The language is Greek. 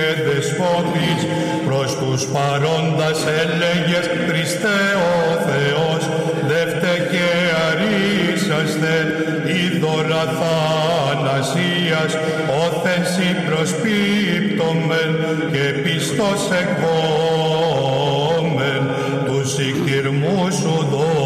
Δεσπότης, προς τους παρόντας έλεγες Χριστέ ο Θεός, δεύτε και αρίσαστε, είδωρα θανασίας, όθενσι προσπίπτομεν και πιστός εκβόμεν, τους ηχτυρμούς σου δω.